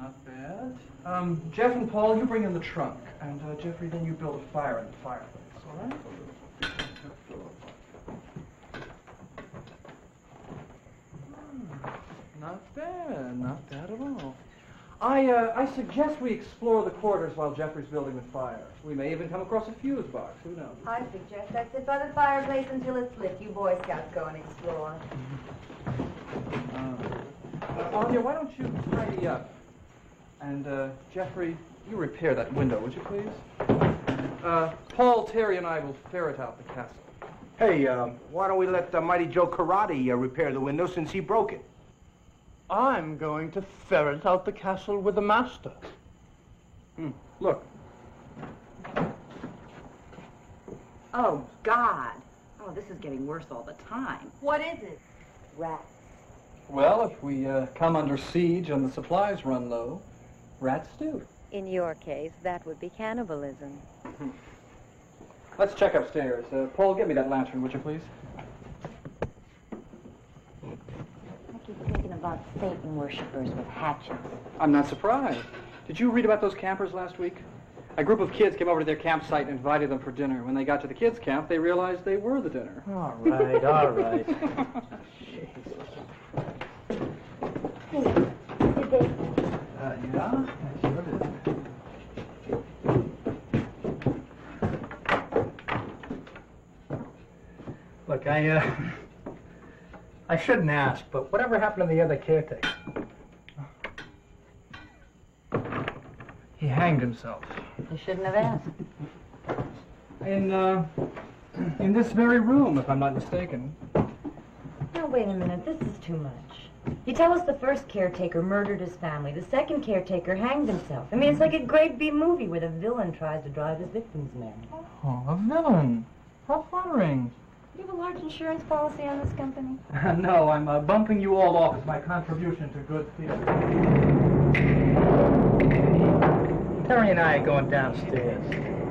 not bad. Jeff and Paul, you bring in the trunk. And, Jeffrey, then you build a fire in the fireplace, all right? Not bad. Not bad at all. I suggest we explore the quarters while Jeffrey's building the fire. We may even come across a fuse box. Who knows? I suggest I sit by the fireplace until it's lit. You Boy Scouts go and explore. Anya, why don't you tidy up? And, Jeffrey, you repair that window, would you please? Paul, Terry, and I will ferret out the castle. Hey, why don't we let Mighty Joe Karate repair the window since he broke it? I'm going to ferret out the castle with the master. Look. Oh, God. Oh, this is getting worse all the time. What is it? Rats. Well, if we come under siege and the supplies run low, rats do. In your case, that would be cannibalism. Let's check upstairs. Paul, get me that lantern, would you please? I keep thinking about Satan worshippers with hatchets. I'm not surprised. Did you read about those campers last week? A group of kids came over to their campsite and invited them for dinner. When they got to the kids' camp, they realized they were the dinner. All right, all right. Hey, did they... Yeah, I sure did. Look, I shouldn't ask, but whatever happened to the other caretaker? He hanged himself. You shouldn't have asked. In this very room, if I'm not mistaken. Now, wait a minute. This is too much. You tell us the first caretaker murdered his family. The second caretaker hanged himself. I mean, it's like a grade B movie where the villain tries to drive his victims mad. Oh, a villain. How flattering. You have a large insurance policy on this company? No, I'm bumping you all off as my contribution to good theater. Terry and I are going downstairs.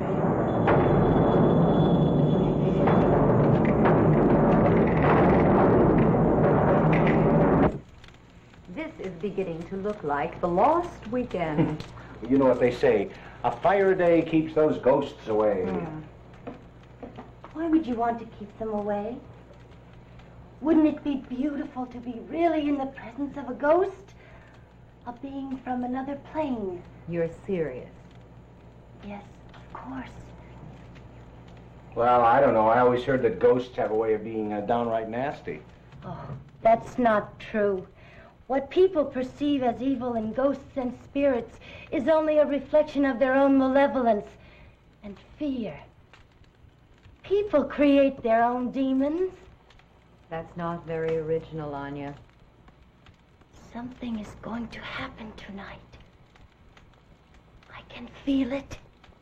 This is beginning to look like the lost weekend. You know what they say, a fire day keeps those ghosts away. Why would you want to keep them away? Wouldn't it be beautiful to be really in the presence of a ghost? A being from another plane? You're serious. Yes, of course. Well, I don't know. I always heard that ghosts have a way of being downright nasty. Oh, that's not true. What people perceive as evil in ghosts and spirits is only a reflection of their own malevolence and fear. People create their own demons. That's not very original, Anya. Something is going to happen tonight. I can feel it.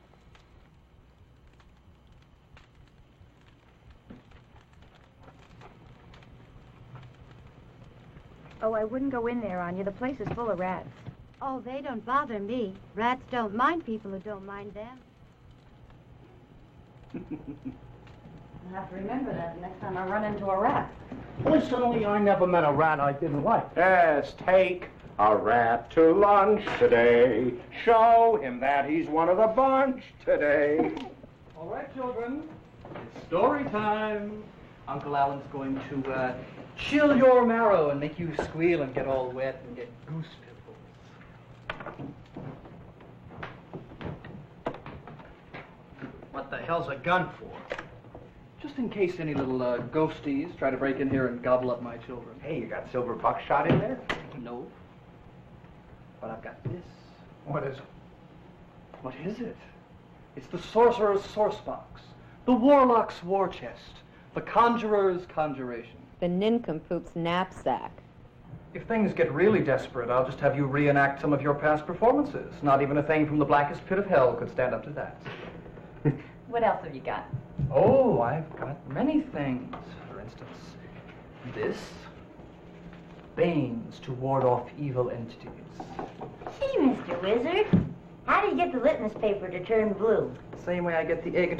Oh, I wouldn't go in there, Anya. The place is full of rats. Oh, they don't bother me. Rats don't mind people who don't mind them. I'll have to remember that next time I run into a rat. Personally, I never met a rat I didn't like. Yes, take a rat to lunch today. Show him that he's one of the bunch today. All right, children. It's story time. Uncle Alan's going to chill your marrow and make you squeal and get all wet and get goose pimples. What the hell's a gun for? Just in case any little ghosties try to break in here and gobble up my children. Hey, you got silver buckshot in there? No. But I've got this. What is it? What is it? It's the sorcerer's source box, the warlock's war chest, the conjurer's conjuration. The nincompoop's knapsack. If things get really desperate, I'll just have you reenact some of your past performances. Not even a thing from the blackest pit of hell could stand up to that. What else have you got? Oh, I've got many things. For instance, this. Banes to ward off evil entities. Gee, Mr. Wizard, how do you get the litmus paper to turn blue? Same way I get the egg